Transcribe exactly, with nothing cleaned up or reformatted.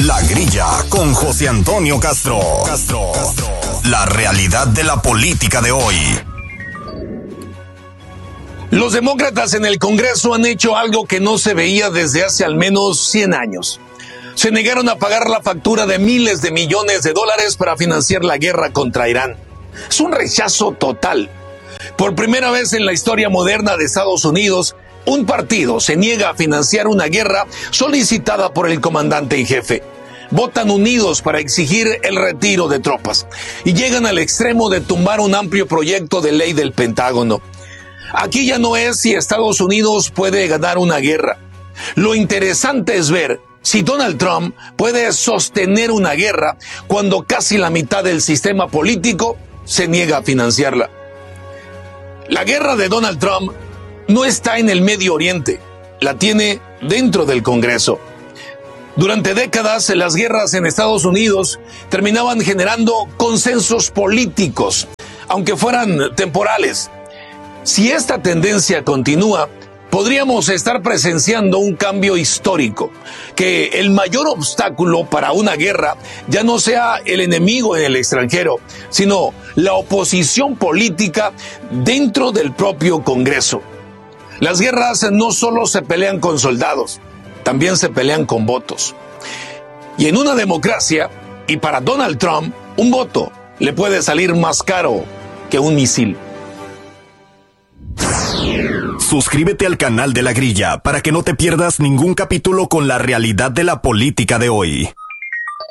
La Grilla con José Antonio Castro. Castro. La realidad de la política de hoy. Los demócratas en el Congreso han hecho algo que no se veía desde hace al menos cien años. Se negaron a pagar la factura de miles de millones de dólares para financiar la guerra contra Irán. Es un rechazo total. Por primera vez en la historia moderna de Estados Unidos, un partido se niega a financiar una guerra solicitada por el comandante en jefe. Votan unidos para exigir el retiro de tropas y llegan al extremo de tumbar un amplio proyecto de ley del Pentágono. Aquí ya no es si Estados Unidos puede ganar una guerra. Lo interesante es ver si Donald Trump puede sostener una guerra cuando casi la mitad del sistema político se niega a financiarla. La guerra de Donald Trump no está en el Medio Oriente, la tiene dentro del Congreso. Durante décadas, las guerras en Estados Unidos terminaban generando consensos políticos, aunque fueran temporales. Si esta tendencia continúa, podríamos estar presenciando un cambio histórico, que el mayor obstáculo para una guerra ya no sea el enemigo en el extranjero, sino la oposición política dentro del propio Congreso. Las guerras no solo se pelean con soldados, también se pelean con votos. Y en una democracia, y para Donald Trump, un voto le puede salir más caro que un misil. Suscríbete al canal de La Grilla para que no te pierdas ningún capítulo con la realidad de la política de hoy.